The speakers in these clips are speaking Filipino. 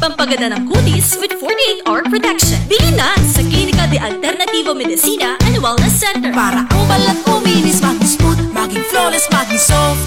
Pampaganda ng kutis with 48-hour protection. Bili na sa Klinika de Alternativo Medicina and Wellness Center. Para ang balat mo minis, maging smooth, maging flawless, maging soft.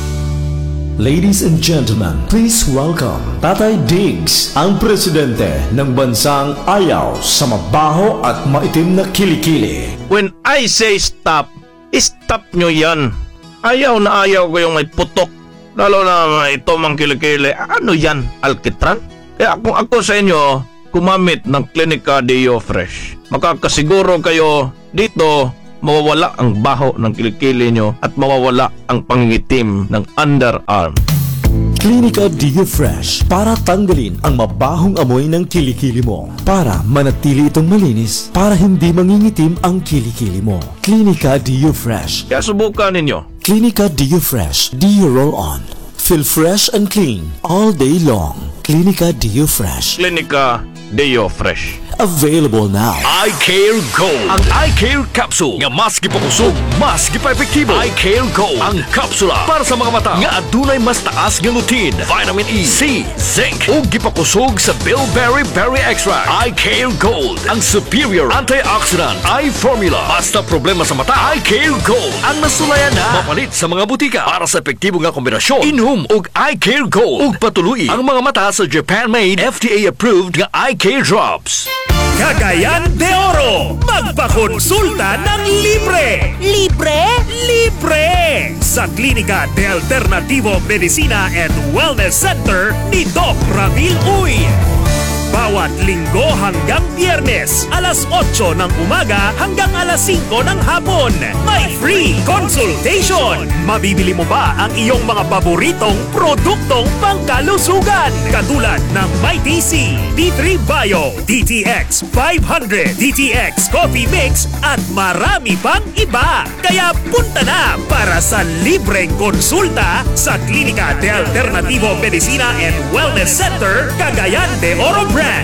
Ladies and gentlemen, please welcome Tatay Diggs, ang presidente ng bansang ayaw sa mabaho at maitim na kilikili. When I say stop, stop nyo yan. Ayaw na ayaw ko yung may putok. Lalo na ito mang kilikili. Ano yan? Alkitran? Kaya kung ako sa inyo, gumamit ng Klinika Deo Fresh. Makakasiguro kayo dito, mawawala ang baho ng kilikili nyo at mawawala ang pangingitim ng underarm. Klinika Deo Fresh para tanggalin ang mabahong amoy ng kilikili mo. Para manatili itong malinis, para hindi mangingitim ang kilikili mo. Klinika Deo Fresh. Kaya subukan ninyo. Klinika Deo Fresh. Deo Roll On. Feel fresh and clean all day long. Klinika Deo Fresh. Klinika Deo Fresh. Available now. iCare Go. Ang iCare Capsule nga mas gipakusog, mas gipa-epektibo. iCare Go. Ang kapsula para sa mga mata nga adunay mas taas nga lutein, vitamin E, C, zinc ug gipakusog sa bilberry berry extract. iCare Gold. Ang superior antioxidant eye formula. Basta problema sa mata, iCare Gold ang nasulayan na. Mapalit sa mga butika para sa epektibo nga kombinasyon. Inhum og iCare Gold ug patuluyi ang mga mata sa Japan-made, FDA-approved nga iCare drops. Cagayan de Oro, magpakonsulta ng libre! Libre? Libre! Sa Klinika de Alternativo Medicina and Wellness Center ni Doc Ramil Uy. Bawat linggo hanggang Biyernes, alas 8 ng umaga hanggang alas 5 ng hapon. May free consultation. Mabibili mo ba ang iyong mga paboritong produktong pangkalusugan? Katulad ng MyTC, D3 Bio, DTX 500, DTX Coffee Mix at marami pang iba. Kaya punta na para sa libreng konsulta sa Klinika de Alternativo Medicina and Wellness Center, Cagayan de Oro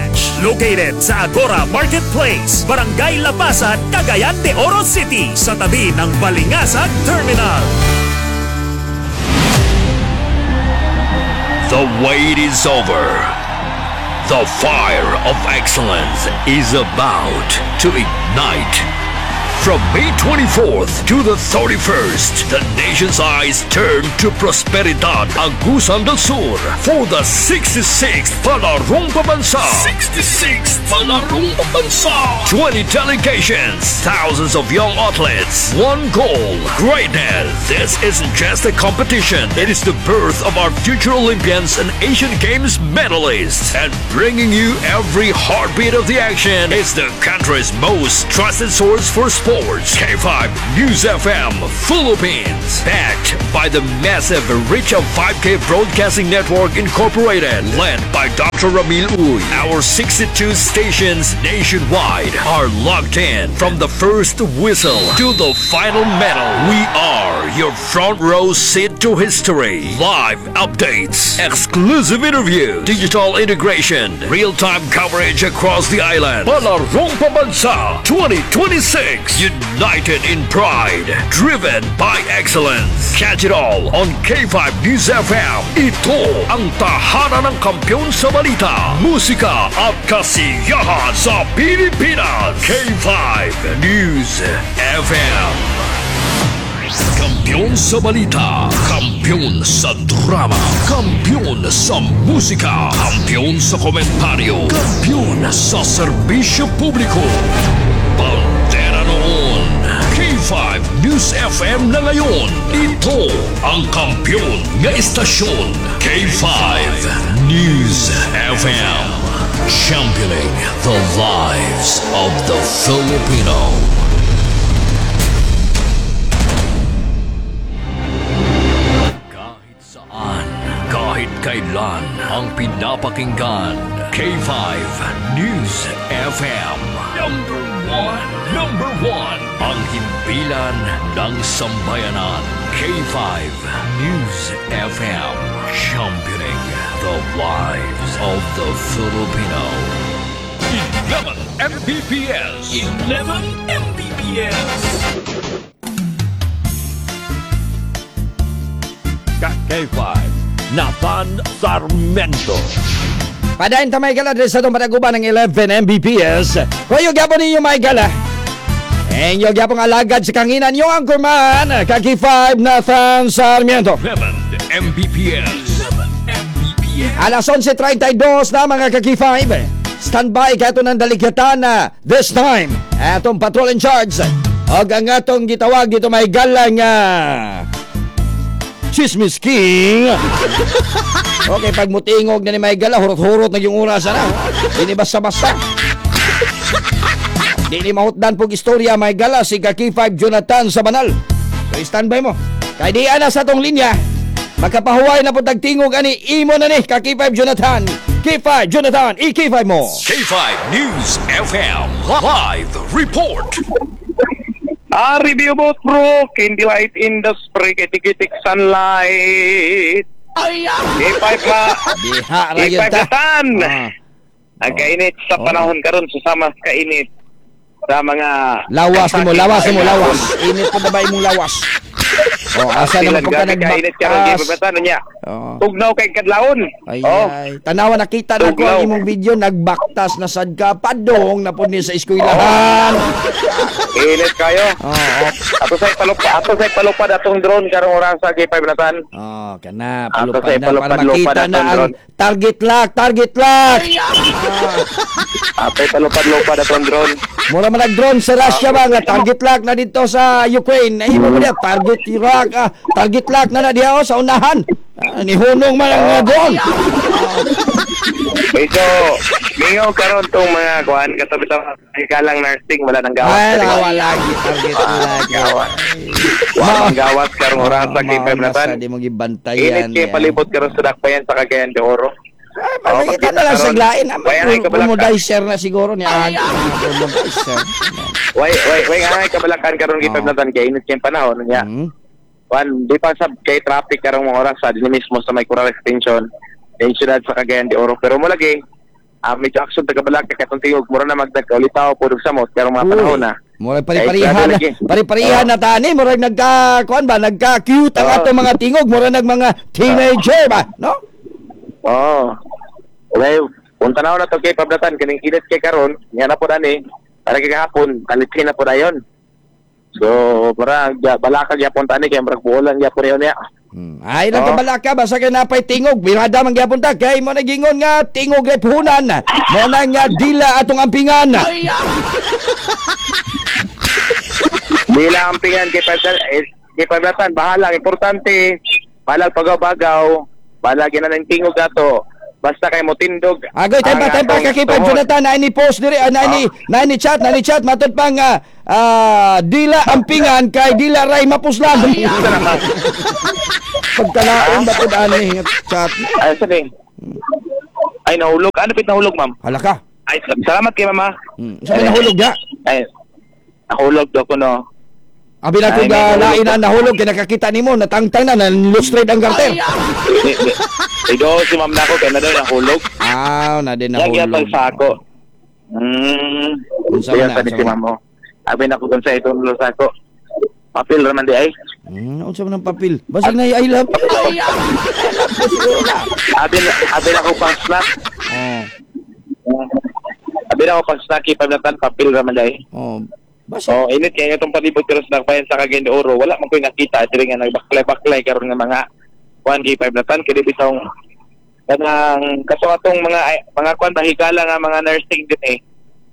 located sa Agora Marketplace, Barangay Lapasan, Cagayan de Oro City, sa tabi ng Balingasag Terminal. The wait is over. The fire of excellence is about to ignite. From May 24th to the 31st, the nation's eyes turn to Prosperidad Agusan del Sur for the 66th Palarong Pambansa. 66th Palarong Pambansa. 20 delegations, thousands of young athletes, one goal, greatness. This isn't just a competition. It is the birth of our future Olympians and Asian Games medalists. And bringing you every heartbeat of the action is the country's most trusted source for sports. K5 News FM Philippines, backed by the massive reach of 5K Broadcasting Network Incorporated, led by Dr. Ramil Uy. Our 62 stations nationwide are locked in from the first whistle to the final medal. We are your front row seat to history. Live updates, exclusive interview, digital integration, real-time coverage across the island. Palarong Pambansa 2026. United in pride, driven by excellence. Catch it all on K5 News FM. Ito ang tahanan ng kampiyon sa balita, musika at kasiyahan sa Pilipinas. K5 News FM. Kampiyon sa balita, kampiyon sa drama, kampiyon sa musika, kampiyon sa komentaryo, kampiyon sa serbisyo publiko. Pantera noon, K5 News FM na ngayon. Ito ang kampiyon nga istasyon. K5 News FM, championing the lives of the Filipino. Kahit saan, kahit kailan, ang pinapakinggan. K5 News FM. Number one, ang himpilan ng sambayanan. K5 News FM, championing the lives of the Filipino. 11 Mbps. 11 Mbps. K5, Nathan Sarmiento. Padayon ta may gala sa itong panaguban ng 11 Mbps. Kuyo gyapon ninyo may gala. Enyo gyapon alagad sa kanginan yung anchorman, Kaki 5 Nathan Sarmiento. 11 Mbps. 11 Mbps. Alas 11:32 na mga Kaki 5. Standby kato ng daligatan na this time. Atong patrol in charge. O ang atong gitawag dito may gala nga Chismis King. Okay, pag mutingog na ni may gala, hurot-hurot na yung orasan na. Hindi basta-basta. Hindi mahutdan pong istorya may gala si Kaki 5 Jonathan sa banal. So standby mo. Kaya di ana sa tong linya. Makapahuway na po tagtingog ani imo na ni Kaki 5 Jonathan. K5 Jonathan, K5 mo. K5 News FM Live Report. Review boat bro, candy light industry, kitik-kitik sunlight. K5 ma. Diha ra yun K5 ta. Jonathan. Nagkainit sa panahon karon susama kainit sa mga Lawas mo, lawas. Init pa na ba imong lawas? Oh, asa naman pagka kainit karon K5 nagbaktas. Jonathan niya. Oh. Tugnaw kay kadlawon. Ay, tanawa nakita na ko ang imong video nagbaktas na sad ka padong na pud ni sa eskwelahan. Init kayo. Ato say palupad atong drone karong oras sa K5 Jonathan. Oh, kana Ato palupad say na para palupad makita na atong ang drone. target lock. Atay palupad atong drone. Mura man nag-drone sa Russia ba nga target lock na dito sa Ukraine. Ay mo ba target Iraq, target lock na diha sa unahan. Ni hunong man ang drone. Medyo mingaw karon tong mga kuan katabi ta ikalang nursing wala nang gawas. Ay, lagi target lock. Wala nang gawas karong oras sa K5 Jonathan. Di mo gibantayan. Init kay palibot karon sa dakbayan sa Cagayan de Oro. Makikita na lang sa glain. Why Promodizer na siguro niya. Promodizer. Why nga kabalakan karon K5 Jonathan kay init kay panahon niya. Di pa sab kay traffic karong mga oras sa dinhi mismo sa may Coral Extension. Yung siyudad sa Cagayan de Oro. Pero mo lagi, medyo action tagabalaka katong tingog. Mura na magdagkaulitaw po sa mot. Karong mga panahon na. Mura pari-parihan na tani. Mura nagka-cute ang ato mga tingog. Mura mga teenager ba? No? Oo. Okay, punta na ako na ito kay Pablatan. Kaning init kay karon nga na po dani. Para kay kahapon, kalitin na po na yun. So, para balakag yapon tani kay marag buolan yapon yun niya. Ay lang kabalaka basta kay napay tingog birada man gyapon ta kay mo nagingon nga tingog ay puhunan mo na nga dila atong ampingan. Dila ampingan kay Pablatan bahala importante balag pagaw-bagaw balag na ng tingog ato basta kay mo tindog. Agoy tempa kay Jonathan na ni post diri na ni chat matud pang dila ampingan kay dila ray mapuslan. Pagkalaon ba pud ani chat. Ay sabi. Ay nahulog. Ano pit nahulog ma'am? Hala ka. Ay salamat kay mama. Sabi nahulog ya. Ay nahulog do ko no. Abi na ko lain na nahulog kay nakakita nimo natangtang na lustrade ang garter. Ido si ma'am nako kay na daw nahulog. Na din nahulog. Lagi sa ako. Unsa Kaya man sa si ma'am mo. Abi na ko kun sa ito nulo sa ako. Papel raman di ay. Unsa man ang papel? Basig na I love you. Abi na ko pang snack. Abi na ko pang snack Pablatan papel raman di ay. Basta init kaya itong palibot karon sa dakbayan sa Cagayan de Oro wala man koy nakita diri nga nagbaklay karon nga mga 1K5 Jonathan kay bitong kanang kato atong mga kwan bahigala nga mga nursing din eh.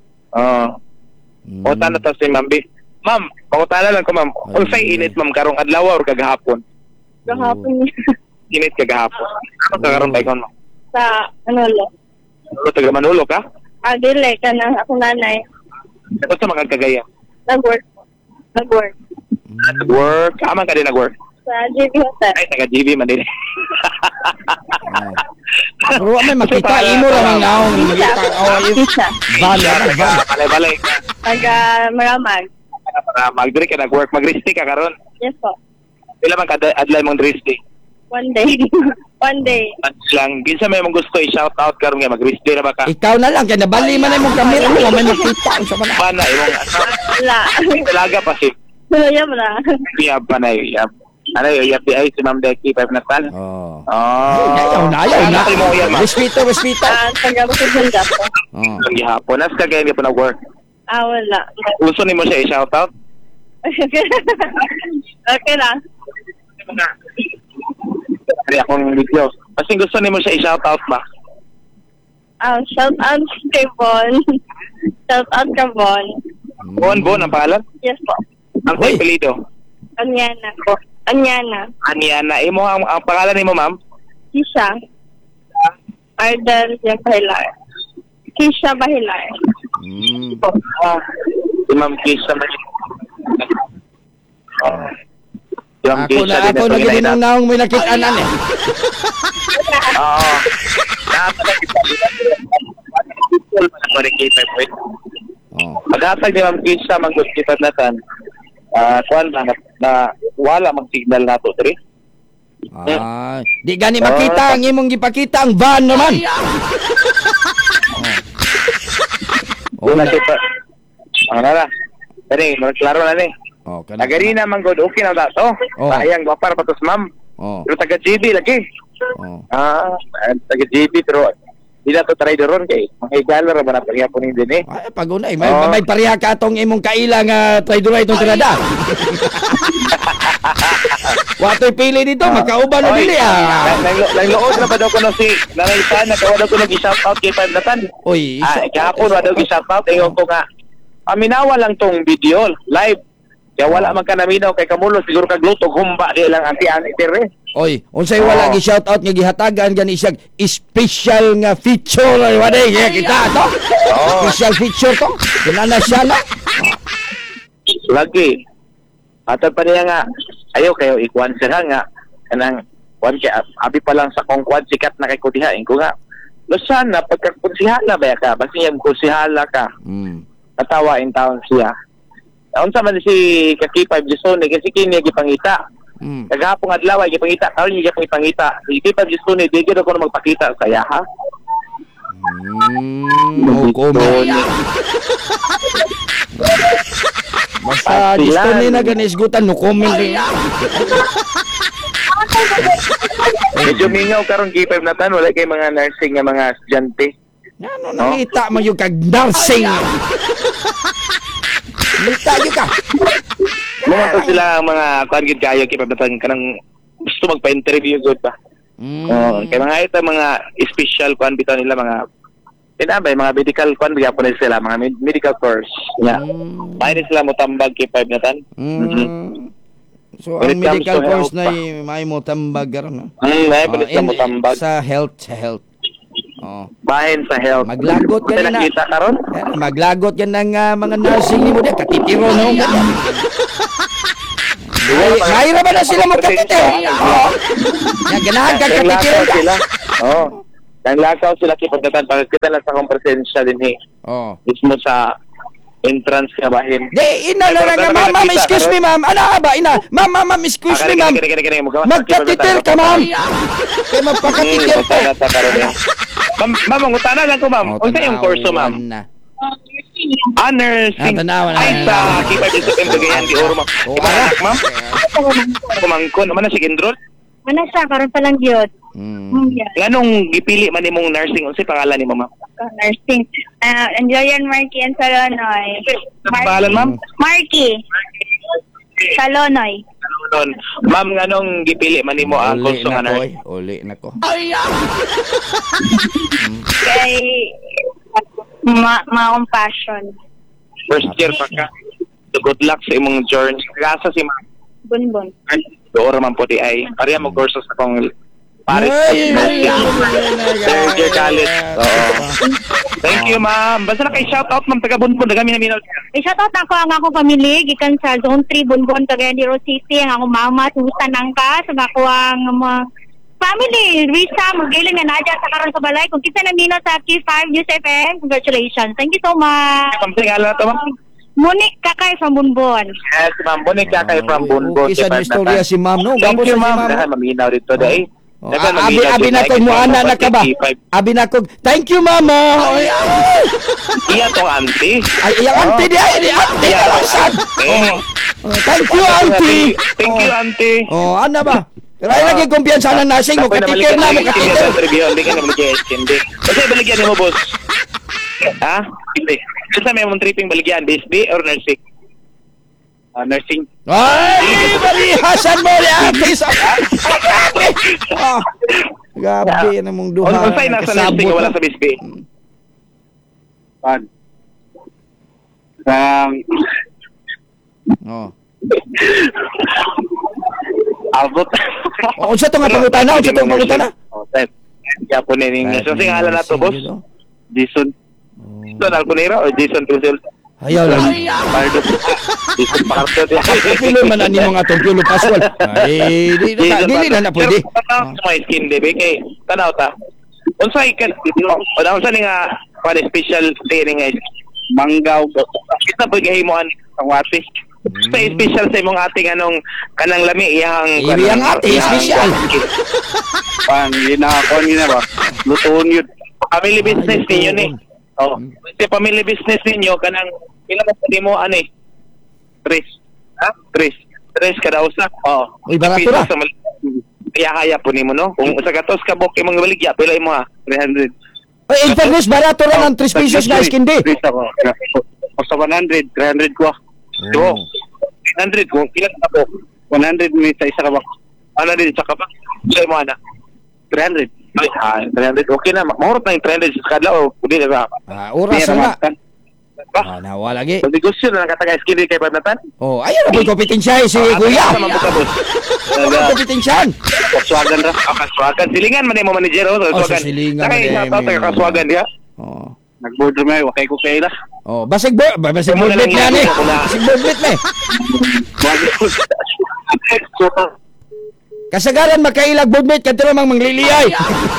O na ta si Ma'am B. Ma'am, pangutana lang ko ma'am. Unsay init ma'am karong adlaw or kagahapon? Kahapon. Init kagahapon. Ano ka karon baykon mo? Sa Manolo. Taga Manolo ka? Dili ka na ako nanay. Ito sa mga Cagayan. Nag-work. Nag-work? Aman ka din nag-work? Sa JB Hotel. Ay, taga-JB man din. pero may makita imo ra man naong Balay-balay ka. Maramag. Mag-diri ka nag-work. Mag-risty ka karon. Yes po. Pila man kada adlay mong risty? One day. Lang, ginsa may mong gusto i-shout out karon nga mag-risty na ba ka? ikaw na lang kay nabali man imong kamera mo may makita unsa man. Pana imong Wala. talaga pa si Yab na. Yab pa na yab. Ano yung FBI si Ma'am Becky, 5 na tal? Oh. Oh. Ayaw na. Ano mo yan, ma'am? Respeto. Taga-Bukidnon po. Oh. Ang gihapon. Nas ka kaya hindi po na-work. Wala. Gusto ni mo siya i-shoutout? Okay lang. Kaya akong video. Kasi gusto ni mo siya i-shoutout ba? Shout out kay Bon. Shout out ka Bon. Bon, ang pangalan? Yes po. Ang sa apelido? Anyana. Aniana. Imo ang pangalan ni mo, ma'am? Kisha. Ardel Bahilar. Kisha Bahilar. Si Ma'am Kisha. Yung Ako na gininaw may nakita-anan eh. Oo. Paghatag ni Ma'am Kisha, mag-good natan. Kuan na wala mag-signal nato, diri. Di gani makita ang imong gipakita ang van naman. Una siya. Ano na? Dali, klaro na ni. Agari na man god okay na dato. Sayang gapar patos ma'am. Pero taga GB lagi. Taga GB pero di na to try doon kay mahigala ra ba na pariya po ni din eh. Ay pagunay may pariya ka atong imong kaila nga traidor itong tirada. Watoy pili dito makauban na dili Nanglood na ba daw ko no si Nanaysan nakawa daw ko nag-shout out kay Five Natan. Oy, kahapon wa daw gi-shout out ayon ko nga. Aminawa lang tong video live. Kaya wala man ka naminaw kay kamulo siguro kag lutog humba di lang anti-anti dire. Oy, unsay wala gi shout out nga gihatagan gani siya special nga feature wala kaya kita to. Special feature to. Kinana siya na. Lagi. Atad pa niya nga ayo kayo ikuan siya nga kanang kuan kay abi pa lang sa kong kuan sikat na kay kudihain ko nga. No sana pagka konsihala ba ka basta yung konsihala ka. Natawa in town siya. Unsa man si Kakipay Gisone kasi kini gipangita. Kagahapon adlaw ay gipangita, karon niya gipangita. Si Kakipay Gisone di gyud ko magpakita sa iya ha. Basta Gisone na ganis gutan no comment din. Medyo mingaw karon K5 Natan wala kay mga nursing nga mga estudyante. Ano nakita mo yung kag nursing. Mita ka. Mga to sila mga target kayo kipabatan kanang gusto magpa-interview good ba. Kaya mga ito mga special kuan bitaw nila mga tinabay mga medical kuan bigyan po nila sila mga medical course. Yeah. May sila mo tambag kay 5 Natan. So ang medical course na may mo tambag karon no. May sila mo tambag sa health. Bahin sa health. Maglagot yan na. Kita karon? Maglagot yan ng mga nursing ni mo diya katitiro na yung ganyan. Mayroon ba na sila magkatitiro? Yan, ganahan ka katitiro ka. Nanglakaw sila kipagdatan para kita lang sa kong presensya din mismo sa entrance ka bahin. Di, ina na nga, ma'am, excuse me, ma'am. Ano ba, ina? Ma'am, excuse me, ma'am. Magkatitir ka, ma'am. Kaya magpakatitir ka. Ma'am, mangutana lang ko, ma'am. Kung saan yung kurso, ma'am? Nursing. Ay, sa K5 Gisone Cagayan di Oro, ma'am. Ibanak, ma'am? Kumangkon. Ano si Gendrol? Ano siya? Karoon pa lang yun. Ganong gipili man nimong nursing? Ano si pangalan ni ma'am? Nursing. Enjoyan Marky and Salonoy. Pangalan, ma'am? Marky. Salonoy. Ma'am, ganong gipili man nimo ang kurso nga nursing? Uli na ko. Kay ma-compassion. First year pa ka. So good luck sa imong journey. Kasa si ma'am? Bunbun. Doon naman po di ay. Pariya mo kurso sa kong Paris. Third year college. Thank you, ma'am. Basta na kay shoutout, ma'am, taga Bunbun. Nagami na minaw. Shoutout ako ang akong pamilya. Gikan sa Zone 3, Bunbun, Cagayan de Oro City. Ang akong mama, Susan Angka. Sa ako ang mga family. Risa, magiling na nadya sa karon sa balay. Kung kita nandino sa K5 News FM, congratulations. Thank you so much. Pamtingala na to, ma'am. Monique Kakay from Bunbun. Yes, ma'am. Monique Kakay from Bunbun. Isa na istorya si ma'am, no? Thank you, ma'am. Dahil maminaw dito dahil. Abi na ko mo ana na ka ba? Abi na ko. Thank you, mama. Iya tong auntie. Ay, yung auntie di ay, di auntie Iya. kalasan. Eh. Thank you, auntie. Thank you, auntie. Oh, ano ba? Pero ay lagi kumpiyansa na nasing mo, katikin na mo, katikin. Hindi ka na baligyan, hindi. Kasi baligyan mo, boss. Ha? Hindi. Kasi may mong tripping baligyan, BSB or nursing? Nursing. Ay, balihasan mo ni ate sa... Ah, gabi na mong duha. Ano sa'yo nasa nursing wala sa BSB? Pan. Oh. Abot. O, sa ito nga pangutana, o sa ito nga pangutana. Sir. Kaya po nining. So, sing ala na to, boss? Jason. Jason Alconera o Jason Tuzel? Ayaw lang. Pardo. Jason Pardo. Pilo man ani mga atong Piolo Pascual. Ay, dili na pwede. Sa mga skin, dibe? Kay, tanaw ta. Unsay kan, unsa ni nga, pan special training nga, manggaw. Kita po gahimuan ang ate. Sa special sa imong ating anong kanang lami iyang ate special. Pan, ginakon gina ba? Lutuon yun. Family business ninyo ni. Oh, sa family business ninyo kanang pila mo pwede mo ani? 3. Ha? 3 kada usa. Oh. Uy, barato ra. Kaya po nimo no. Kung sa gatos ka bok imong baligya pila imo ha? 300. Ay, in fairness, barato lang ang 3 pesos na skin day. Sa 100, 300 ko. So, 100 kung pila ka bok? 100 minutes sa isa ka ba? Ano din sa kabak? Sa imo ana? 300. Ay, 300. Okay na. Mahurot na yung 300 sa kadlaw. Pwede na ba? Oras na. Ba? Nawa lagi. Sa negosyo na nakataga skin kay Pabnatan? Oh, ayun na po kompetensya si Kuya. Kompetensyan. Kaswagan ra. Kaswagan. Silingan man yung manager. Kaswagan. Silingan. Sakay sa tao kaswagan diya. Oh. Nag-border may, wakay ko kayo na. Oh, basig boardlet na ni. Basig boardlet na. Kasagaran makailag boardmate kadto mang mangliliyay.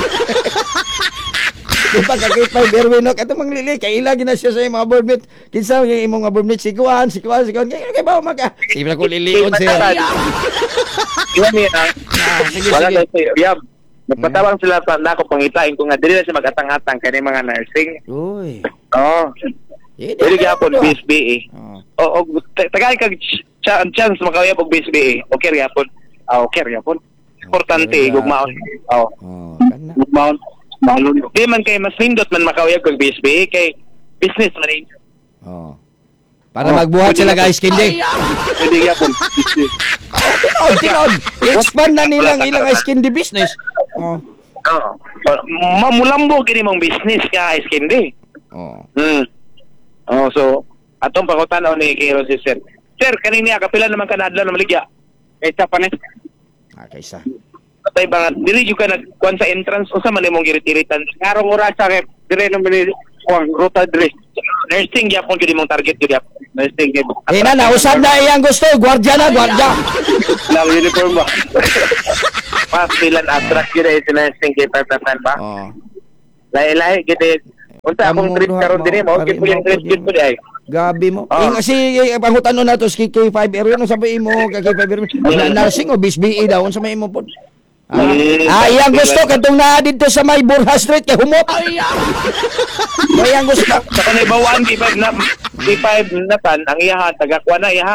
Di ba kakipay Berwin no kadto mangliliyay kailag na siya sa mga boardmate. Kinsa yung imong mga boardmate si Kuan. Kay ba maka. Ibra ko liliyon siya. Iwan niya na. Sige. Wala na siya. Biyab. Nagpatawang sila pa na ako pangitain ko nga dili na siya mag-atang-atang kani mga nursing. Uy. Oh. Dili gyapon BSB eh. Oh, tagal kag chance makawya og BSB eh. Okay gyapon. Okay gyapon. Importante gugmaon. Oh. Kana. Gugmaon. Malun. Di man kay mas nindot man makawya og BSB kay business man eh. Oh. Para magbuhat sila guys kindi. Pwede gyapon. Tinod. I-expand na nilang ilang skin di business. Oh. Mamulambo gini mong business ka skin di. Oh. Oh, so atong pangutanaw ni Kiro si Sir. Sir, kanina kapila naman kanadlaw na maligya. Kaysa pa ni. Kaysa. Patay ba nga, dili yung ka nagkuhan sa entrance o sa man imong giritiritan. Karong oras sa rep, dire naman ni ruta dire. Nursing yapon gyud imong target gyud yap. Nursing gyud. Na nausab na iyang gusto, gwardiya na, gwardiya. Lang uniform ba? Mas bilan attract gyud ay nursing kay Pabnatan ba? Oh. Lahi-lahi gyud. Unta akong trip karon dinhi mo, kay puyang trip gyud po di ay. Gabi mo. Si pangutano na to si K5 area no sabi mo kay K5 area. Nursing o BSBE daw unsa may mo pod. Iyang gusto kadtong na dito sa may Burha Street kay humot. Iyang gusto. Sa kanay bawaan K5 natan ang iyaha taga-kuha na iyaha.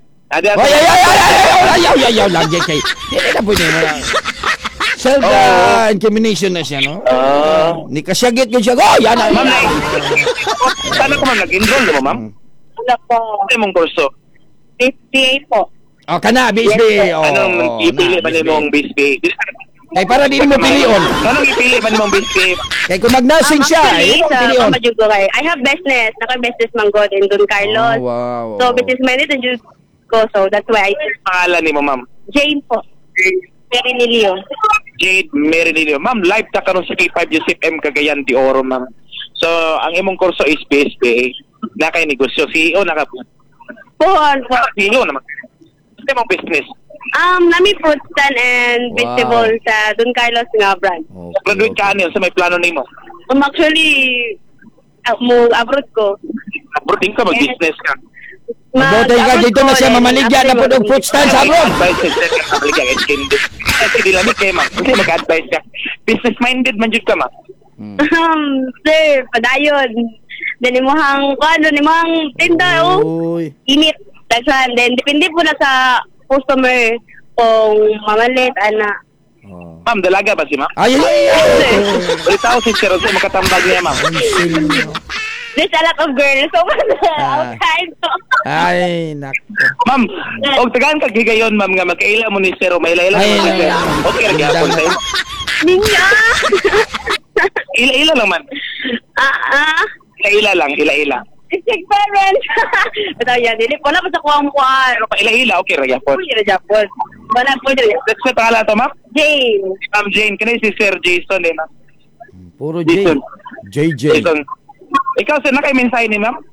Ayaw lagi kay. Hindi na pwede mo lang. Self-incrimination na siya, no? Ni kasyagit ko siya. Yan na. Ma'am, sana ko man nag-enroll, di ba, ma'am? Wala po. Ano mong kurso? 58 po. Kana, BSB. Anong ipili ba ni mong BSB? Kay para di mo pilion. Anong ipili ba ni mong BSB? Kay kung mag-nursing siya, Actually, sa Pamajugay, I have business. Naka-business man God in Don Carlos. Wow. So, business minded and just ko. So, that's why I Pangalan ni mo, ma'am? Jane po. Mary Nilio. Jade Merenilio. Ma'am, live ta karon sa K5 Joseph M. Cagayan de Oro, ma'am. So, ang imong kurso is BSB. Na kay negosyo. CEO na ka po. CEO naman. Ito mong business. Nami fruit stand and vegetable sa Don Carlos nga brand. Graduate ka niyo sa may plano nimo. Actually, abroad ko. Abroad din ka, mag-business ka. Mabuti ka dito na siya mamaligya na po ng fruit stand sa abroad. Advice sir ka mamaligya kay skin. Kasi dilamig kayo, ma'am. Kasi mag-advise ka. Business-minded man jud ka, ma'am. Sir, padayon. Then imong imong tinda Uy. init. That's one. Then depende po na sa customer kung mamalit ana. Ma'am, dalaga ba si ma'am? Ay. Balita ko si Sir Jose makatambag niya, ma'am. There's a lot of girls so outside. Ay, nako. Ma'am, og tagaan kag higayon, ma'am, nga magkaila mo ni Sir o maila-ila mo ni Sir. Okay ra gyapon sa imo. Ninya. Ila-ila lang man. Ila-ila lang, ila-ila. Isig parents. Ito yan, dili po na pa sa kuwang-kuwan. Pero pa ila-ila, okay ra gyapon. Okay ra gyapon. Wala po dili. Let's sa pangalan to, ma'am? Jane. Ma'am Jane, kanay si Sir Jason din, ma'am. Puro J. Jason. JJ. Jason. Ikaw, sir, nakay-mensahe ni ma'am?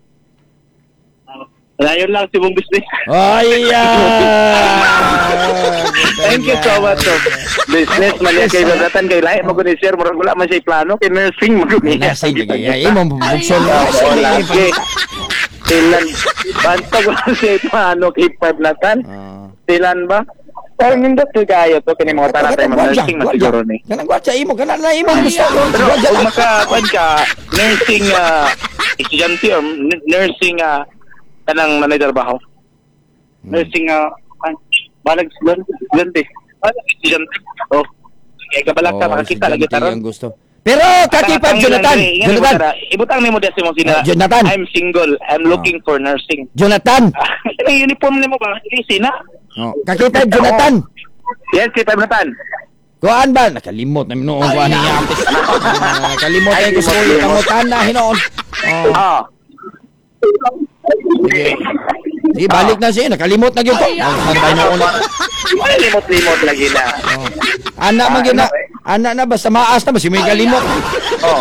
Layon lang si mong business. Ay, Thank you so much. So, business man yan kay Babatan kay Lahi. Mag-ni sir, wala man siya plano. Kay nursing mag-ni. Nasa gaya. Imo bukson. Lagi. Silan. Bantog lang siya plano kay Babatan. Silan ba? Parang hindi ko kaya to. Kini mga tanatay mag-nursing masiguro ni. Kanang gwatsa imo. Kanang na imo. Pero kung makakuan ka, nursing estudyante or nursing kanang manaydarbaho. Nursing balag estudyante. Estudyante. Oh. Kaya kabalak ka makakita lagi taron. Gusto. Pero kakipag Jonathan. Ibutang ni mo desi mo sina. Jonathan. I'm single. I'm looking for nursing. Jonathan. Yung uniform ni mo ba? Lisi na. Kakipag Jonathan. Yes, kita Jonathan. Kuan ba? Nakalimot na noon kuan niya. Nakalimot ay gusto ko kamutan na hinoon. Oh. Di balik na siya, nakalimot na gyud ko. Hantay noon. Limot lagi na. Anak man gyud na. Anak na basta maas na ba si may kalimot. Oh.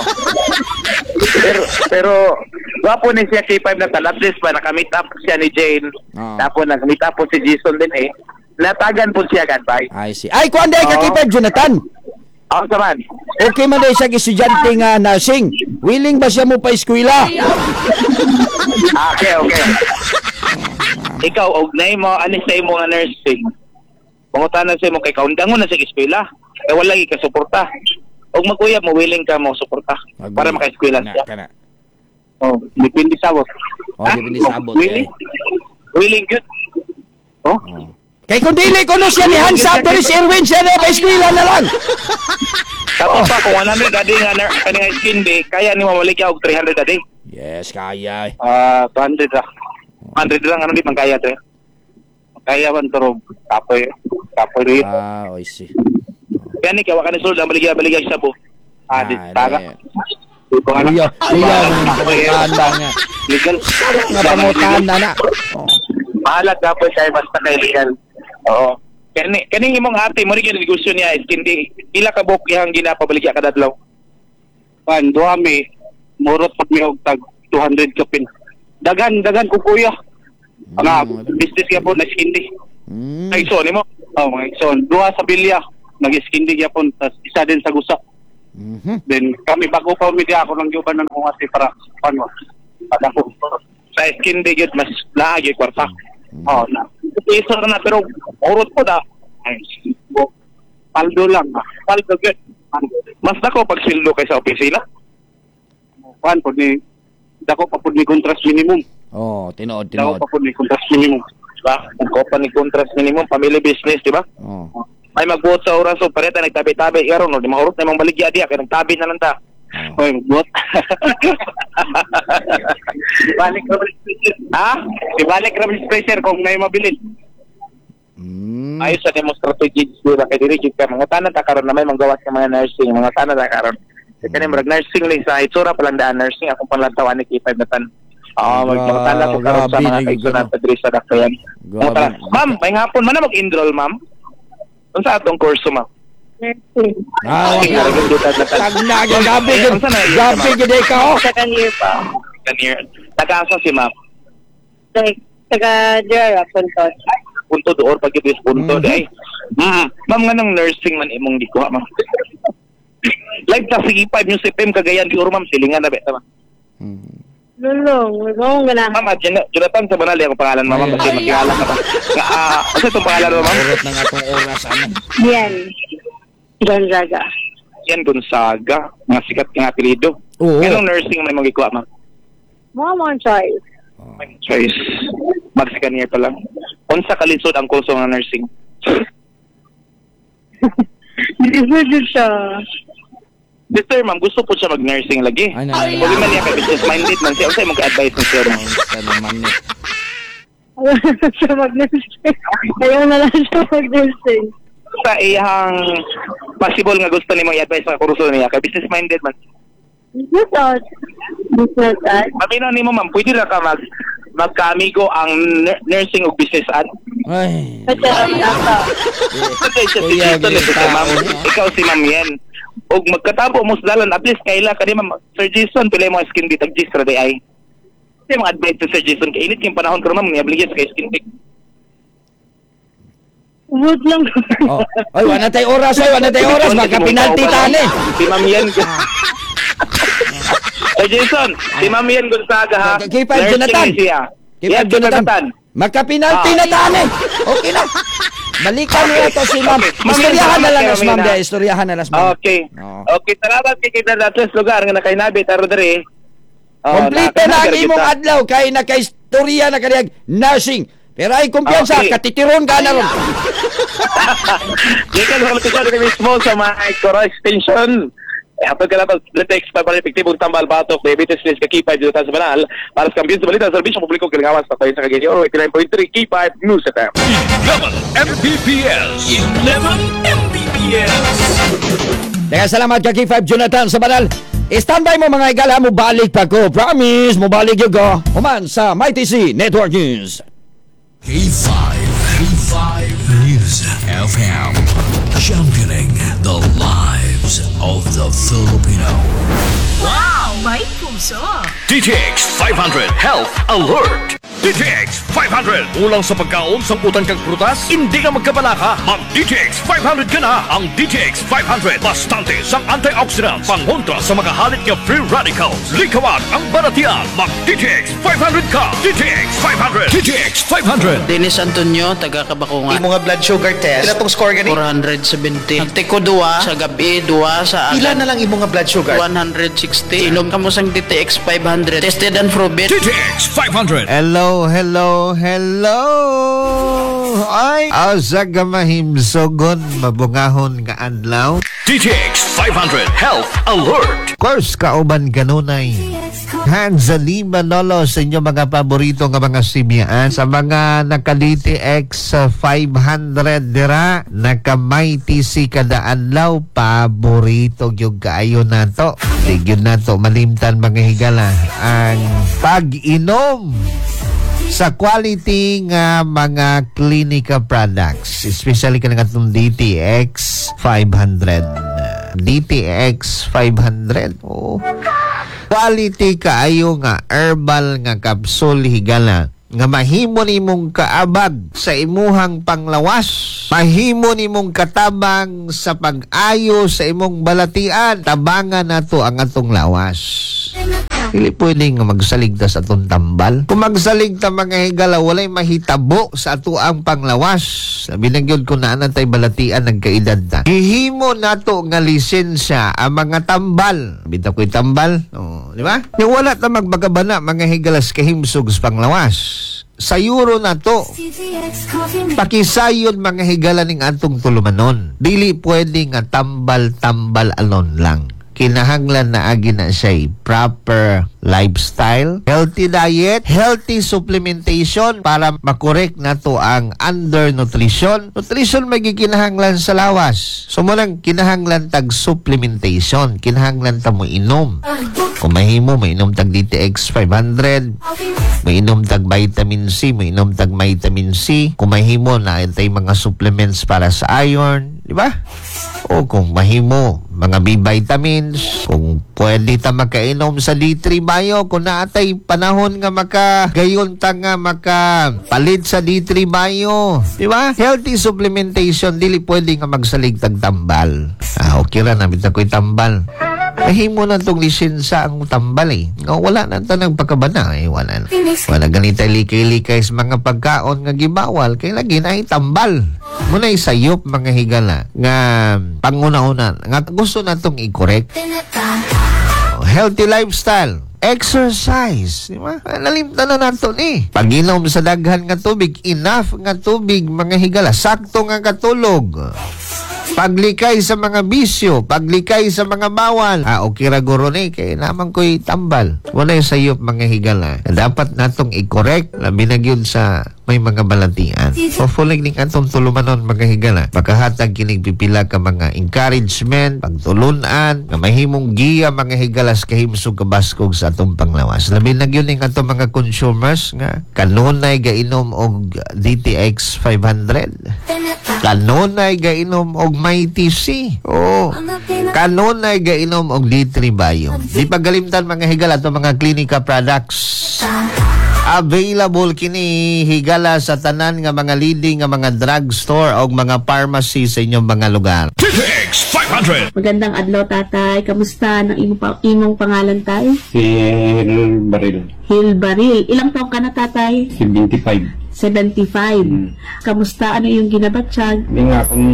Pero gwapo ni siya K5 na talapis pa naka-meet up siya ni Jane. Tapos nag-meet up po si Jason din eh. Natagan po siya ganbay. I see. Ay kuan day kakipag Jonathan. Ako saman. Okay man day siya estudyante nga nursing. Willing ba siya mo pa eskwela? Okay. Ikaw og nay mo ani sa imo nga nursing. Pangutanan sa imo kay kaundangon na sa eskwela. Kay wala gi ka suporta. Og maguyab mo willing ka mo suporta para maka-eskwela siya. Oh, depende sa abot. Depende sa abot. Willing good. Oh. Kay kung dili ko no siya ni Hansa pero si Erwin siya na pa eskwela na lang. Tapos pa kung 100 a day nga kaning skin day, kaya ni mamalik og 300 a day. Yes, kaya. 200 ra. 100 lang ano di man kaya to. Kaya man to kapoy rin. I see. Kaya ni kawa ka ni sulod baligya sa po. Di taga. Iya, nga. Legal. Nga pamutan na. Mahalat kapoy kay basta kay legal. Oo. Kani imong ate mo rin negosyo niya hindi ila ka buok yang ginapabaligya kada adlaw. Pan duami murot pag mi og tag 200 kapin. Dagan ko kuya. Ang business ka po na skindi. Ay so nimo. Oh, mga ison. Duha sa bilya nag-skindi gyapon tas isa din sa gusa. Then kami bago pa media ako nang giuban ng ati para paano.Pada ko sa skindi gyud mas laagi kwarta. Oh, na. Iso na pero urot po da. Paldo lang. Paldo good. Mas dako pag sildo kay sa opisina. Pan po ni dako pa po ni contract minimum. Oh, tinood. Dako pa po ni contract minimum. Diba? Ang company contract minimum, family business, diba? Oh. May magbuot sa oras so pareta nagtabi-tabi karon no, di maurot na imong baligya diya kay nagtabi na lang ta. Oy, magbuot. Balik Robert Spacer. Ibalik Robert Spacer kung may mabilis. Ayos sa demonstrative diba kay diri ka mga tanan ta karon na may manggawas ka mga nursing, mga tanan ta karon. Kani murag nursing lang sa itsura palandaan nursing akong panlantawan ni K5 Natan. Magtala ko karon sa mga kaigsunan sa diri sa dakyan. Ma'am, may ngapon man na mag-enroll, ma'am. Unsa atong kurso, ma'am? Nursing. Gabi gid ka. Second year pa. Nag-asa si ma'am. Taga-Jera, Puntot. Punto doon pag ito is punto. Ma'am, nga ng nursing man imong di ko, ma'am. Live sa C5 yung CPM Cagayan di Oro, ma'am. Silingan na beta, ma'am. Lulong, gawang gana. Ma'am, Jonathan sa Banali ang pangalan, ma'am. Kasi magkilala ka ba? Ano itong pangalan mo, ma'am? Urot ng atong oras, ano? Yan. Gonzaga. Yan, Gonzaga. Mga sikat ng apelido. Oo. Anong nursing may magikuha, ma'am? Mo choice. Choice. Mag-second year pa lang. Unsa kalisod ang kurso ng nursing? Hindi pwede siya. Sister, ma'am, gusto po siya mag-nursing lagi. Ay, Huwag man niya ka business-minded man siya. Unsay mag-advise ni sir, ma'am? Ayaw na siya mag-nursing. Ayaw na lang siya mag-nursing. Sa iyang possible nga gusto ni mo i-advise sa kurso niya, ka business-minded man. Business at. Sabi ni mo, ma'am, pwede na ka magka-amigo ang nursing o business-an? Ay. Kasi siya si Jason, ma'am. Ikaw si ma'am yan. O magkatabo mo sa dalan, at least kaila ka di ma'am. Sir Jason, pila yung mga skin bit, ag-gistra di ay. Kasi mga advice to Sir Jason, kainit yung panahon ko ma'am, niabligyan sa kay skin bit. Wood lang. Oh. Ay, wala tayo oras, magka-penalty tani. Si ma'am yan. Sir Jason, si ma'am yan Gonzaga ha. K5 Jonathan. Yan, Jonathan. Magka-penalty na tani. Okay na. Balikan niya to si ma'am. Istoryahan na lang nas ma'am. Istoryahan na las ma'am. Okay. Okay, salamat kay kita na tres lugar nga nakainabi taro diri. Komplete na ang imong adlaw kay naka-istorya na kaniyang nursing. Pero ay kumpiyansa, katitiron ka na ron. Di ka naman ito sa mismo sa mga Coro Extension. Kapag ka naman, Letex, para epektibong tambal batok, diabetes list, K5 dito sa Banal, para sa kampiyon sa balita, serbisyo publiko, kilingawas, patay sa kaganyo, 89.3, K5 News FM. 11 Mbps. 11 Mbps. Kaya salamat ka K5 Jonathan sa Banal. Standby mo mga igala mo balik pa ko. Promise mo balik yung ko. Human sa Mighty C Network News. K5 News FM. Championing the lives of the Filipino. Wow! May puso! DTX 500 Health Alert. DTX 500. Ulang sa pagkaon, samputan kang prutas, hindi ka magkabalaka. Mag DTX 500 ka na. Ang DTX 500. Bastante sang antioxidant. Pangontra sa mga halit nga free radicals. Likawag ang baratian. Mag DTX 500 ka. DTX 500. DTX 500. Dennis Antonio, taga Kabakungan. Yung mga blood sugar test, ilan tong score gani? 470. Nagtiko duwa, sa gabi, duwa, sa agad. Ilan na lang yung mga blood sugar? 160. Ilom ka mo sang DTX 500. Tested and proven. DTX 500. Hello. Ay, asa ka mahimsogon, mabungahon nga adlaw. DTX 500 Health Alert. Course, kauban kanunay. Hanzali Manolo sa inyo mga paborito nga mga simyaan. Sa mga naka-DTX 500 dira, naka-Mighty C kada adlaw, paborito yung kaayo na to. Tigyon na to, malimtan mga higala. Ang pag-inom sa quality nga mga clinical products, especially ka itong DTX 500. DTX 500. Oh. Quality kaayo nga herbal nga capsule higala nga mahimo nimong kaabag sa imuhang panglawas, mahimo nimong katabang sa pag-ayo sa imong balatian. Tabangan nato ang atong lawas. Dili pwede nga magsaligtas atong tambal. Kung magsaligta mga higala, walay mahitabo sa ato ang panglawas. Sabi na yun kung naanatay balatian nagkaedad na. Hihimo nato nga lisensya ang mga tambal. Bita ko'y tambal. Oh, di ba? Yung wala ta magbagabana mga higalas kahimsog sa panglawas. Sayuro na to. Pakisayon mga higala ning atong tulumanon. Dili pwede nga tambal-tambal alon lang. Kinahanglan na agi na siya proper lifestyle, healthy diet, healthy supplementation para makorek na to ang undernutrition. Nutrition magikinahanglan sa lawas. So mo lang kinahanglan tag supplementation, kinahanglan ta mo inom. Kung mahimo, mainom tag DTX 500, mainom tag vitamin C, mainom tag vitamin C. Kung mahimo, naantay mga supplements para sa iron, di ba? O kung mahimo, mga B vitamins, kung pwede ta makainom sa D3 Bio, kung naatay panahon nga makagayon ta nga makapalit sa D3 Bio, di ba? Healthy supplementation, dili pwede nga magsalig tag tambal. Okay ra, nabit na ko'y tambal. Mahimo na itong lisensya ang tambal eh. No, wala na ito nagpakabana eh. Wala na. Wala ganita likay-likay sa mga pagkaon nga gibawal. Kaya lagi na tambal. Muna isayop mga higala nga panguna-una nga gusto na itong i-correct. Healthy lifestyle. Exercise, di ba? Nalimtan na nato ni. Pag-inom sa daghan nga tubig, enough nga tubig, mga higala, sakto nga katulog. Paglikay sa mga bisyo, paglikay sa mga bawal. Okay ra guro ni, kaya naman ko'y tambal. Wala yung sayop, mga higala. Dapat natong i-correct, labi na yun sa may mga balantian. Hopefully, ning atong tulumanon, mga higala. Pagkahatag kinig pipila ka mga encouragement, pagtulunan, nga mahimong giya, mga higalas, kahimsog kabaskog sa atong panglawas. Labi na yun ning atong mga consumers, nga kanunay gainom og DTX 500. Kanunay gainom og Mighty C. Oo. Kanunay gainom og D3 Bio. Di pagalimtan, mga higala, itong mga Clinica products. Available kini higala sa tanan nga mga leading nga mga drugstore o mga pharmacy sa inyong mga lugar. DTX 500. Magandang adlaw, tatay. Kamusta ang imong pangalan, tay? Si Hil Baril. Hil Baril. Ilang taong ka na, tatay? 75. 75. Kamusta? Ano yung ginabatsyag? Hindi nga kung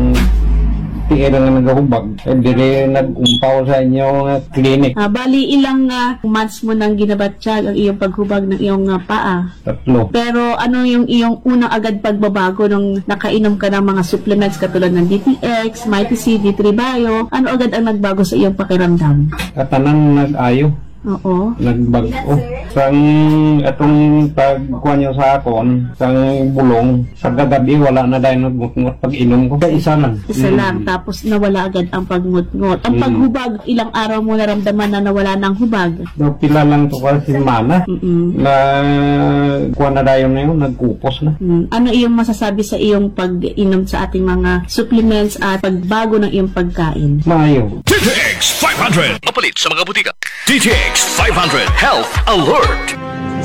tingin na nagahubag, hindi rin nag-umpaw sa inyong clinic. Bali, ilang months mo nang ginabatsyag ang iyong paghubag ng iyong paa? 3. Pero ano yung iyong unang agad pagbabago nung nakainom ka ng mga supplements katulad ng DTX, Mighty C, D3 Bio? Ano agad ang nagbago sa iyong pakiramdam? Katanan nag-ayo. Oo. Nagbago. Sang atong pagkuha niyo sa akon, sang bulong, sa gagabi wala na dahil nagmutngot pag inom ko. Isa lang. Isa lang, tapos nawala agad ang pagmutngot. Ang paghubag, ilang araw mo naramdaman na nawala ng hubag? So, pila lang to kasi mana. Na kuha na dahil na yun, nagkupos na. Ano iyong masasabi sa iyong pag-inom sa ating mga supplements at pagbago ng iyong pagkain? Mayo. DTX 500. Mapalit sa mga butika. DTX 500 Health Alert.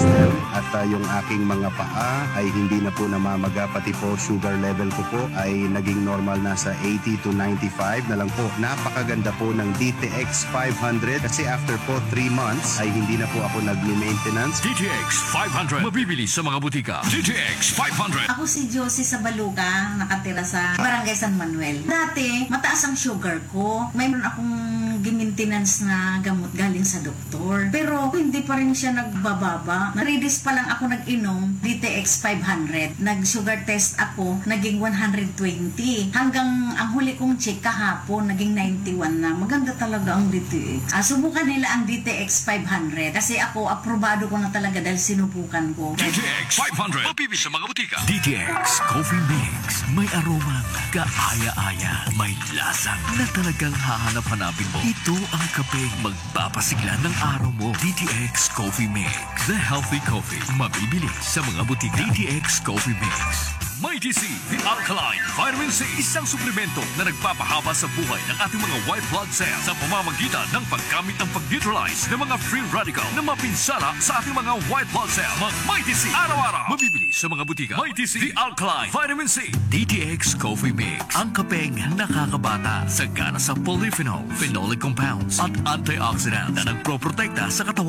At yung aking mga paa ay hindi na po namamaga, pati po sugar level ko po ay naging normal na sa 80 to 95 na lang po. Napakaganda po ng DTX 500 kasi after po 3 months ay hindi na po ako nag-maintenance. DTX 500. Mabibili sa mga butika. DTX 500. Ako si Josie Sabaluga, nakatira sa Barangay San Manuel. Dati, mataas ang sugar ko. Mayroon akong gi-maintenance na gamot galing sa doktor. Pero hindi pa rin siya nagbababa. Na-reduce pa lang ako nag-inom, DTX 500. Nag-sugar test ako, naging 120. Hanggang ang huli kong check kahapon, naging 91 na. Maganda talaga ang DTX. Subukan nila ang DTX 500 kasi ako, aprobado ko na talaga dahil sinubukan ko. DTX 500. Mabibili sa mga butika. DTX Coffee Mix. May aroma, kaaya-aya. May lasang na talagang hahanap-hanapin mo. Ito ang kapeng magpapasigla ng araw mo. DTX Coffee Mix. The healthy coffee. Mabibili sa mga butika. DTX Coffee Mix. Mighty C, the Alkaline Vitamin C, isang suplemento na nagpapahaba sa buhay ng ating mga white blood cells sa pamamagitan ng paggamit ng pag-neutralize ng mga free radical na mapinsala sa ating mga white blood cells. Mighty C, araw-araw. Mabibili sa mga butika. Mighty C, the Alkaline Vitamin C. DTX Coffee Mix. Ang kapeng nakakabata sa gana sa polyphenol, phenolic compounds at antioxidants na nagproprotekta sa katawan.